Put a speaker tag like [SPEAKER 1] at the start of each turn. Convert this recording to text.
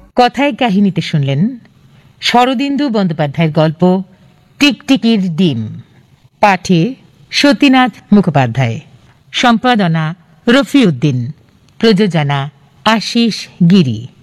[SPEAKER 1] কথায় কাহিনীতে শুনলেন শরদিন্দু বন্দ্যোপাধ্যায়ের গল্প টিকটিকির ডিম। পাঠে সতীনাথ মুখোপাধ্যায়। সম্পাদনা রফিউদ্দিন। প্রযোজনা আশিস গিরি।